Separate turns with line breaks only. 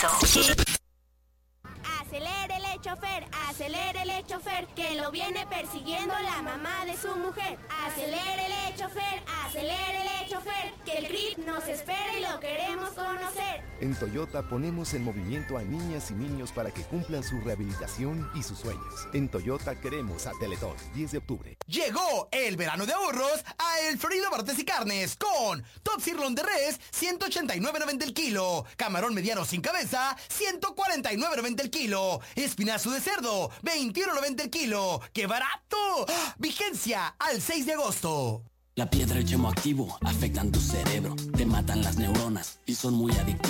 Acelérele, chofer, que lo viene persiguiendo la mamá de su mujer. Acelérele, chofer, que el CRIT nos espera y lo queremos conocer.
En Toyota ponemos en movimiento a niñas y niños para que cumplan su rehabilitación y sus sueños. En Toyota queremos a Teletón, 10 de octubre.
Llegó el verano de ahorros a El Florido Martes y Carnes con Top Sirloin de Res, 189.90 el kilo. Camarón mediano sin cabeza, 149.90 el kilo. Espinazo de cerdo, 21.90 el kilo. ¡Qué barato! ¡Ah! Vigencia al 6 de agosto.
La piedra y el chemo activo afectan tu cerebro, te matan las neuronas y son muy adictivos.